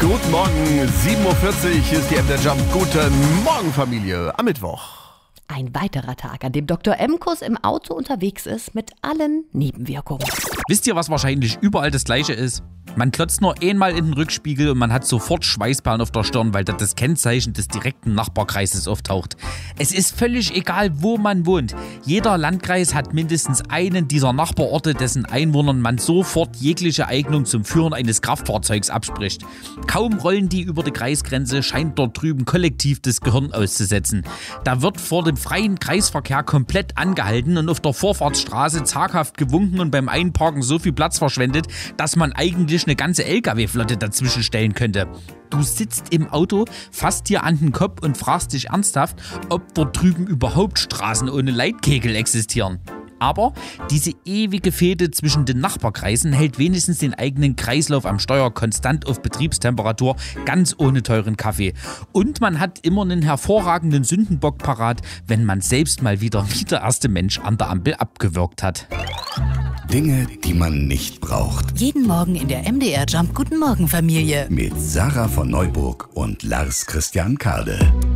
Guten Morgen, 7.40 Uhr, hier ist die MDR Jump. Guten Morgen, Familie, am Mittwoch. Ein weiterer Tag, an dem Dr. Emkus im Auto unterwegs ist mit allen Nebenwirkungen. Wisst ihr, was wahrscheinlich überall das Gleiche ist? Man klotzt nur einmal in den Rückspiegel und man hat sofort Schweißperlen auf der Stirn, weil da das Kennzeichen des direkten Nachbarkreises auftaucht. Es ist völlig egal, wo man wohnt. Jeder Landkreis hat mindestens einen dieser Nachbarorte, dessen Einwohnern man sofort jegliche Eignung zum Führen eines Kraftfahrzeugs abspricht. Kaum rollen die über die Kreisgrenze, scheint dort drüben kollektiv das Gehirn auszusetzen. Da wird vor dem freien Kreisverkehr komplett angehalten und auf der Vorfahrtsstraße zaghaft gewunken und beim Einparken so viel Platz verschwendet, dass man eigentlich eine ganze LKW-Flotte dazwischen stellen könnte. Du sitzt im Auto, fasst dir an den Kopf und fragst dich ernsthaft, ob dort drüben überhaupt Straßen ohne Leitkegel existieren. Aber diese ewige Fehde zwischen den Nachbarkreisen hält wenigstens den eigenen Kreislauf am Steuer konstant auf Betriebstemperatur, ganz ohne teuren Kaffee. Und man hat immer einen hervorragenden Sündenbock parat, wenn man selbst mal wieder wie der erste Mensch an der Ampel abgewürgt hat. Dinge, die man nicht braucht. Jeden Morgen in der MDR Jump Guten Morgen Familie. Mit Sarah von Neuburg und Lars Christian Kade.